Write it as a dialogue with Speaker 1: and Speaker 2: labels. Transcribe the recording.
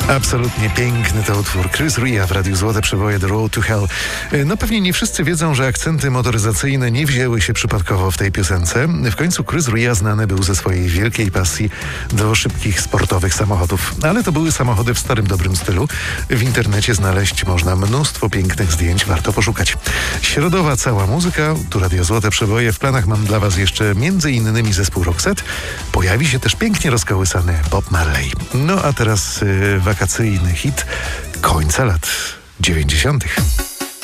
Speaker 1: Absolutnie piękny to utwór Chris Ria w Radiu Złote Przeboje The Road to Hell. No pewnie nie wszyscy wiedzą, że akcenty motoryzacyjne nie wzięły się przypadkowo w tej piosence. W końcu Chris Ria znany był ze swojej wielkiej pasji do szybkich, sportowych samochodów. Ale to były samochody w starym, dobrym stylu. W internecie znaleźć można mnóstwo pięknych zdjęć, warto poszukać. Środowa cała muzyka, tu Radio Złote Przeboje. W planach mam dla Was jeszcze m.in. zespół Roxette. Pojawi się też pięknie rozkołysany Bob Marley. No a teraz wakacyjny hit końca lat 90.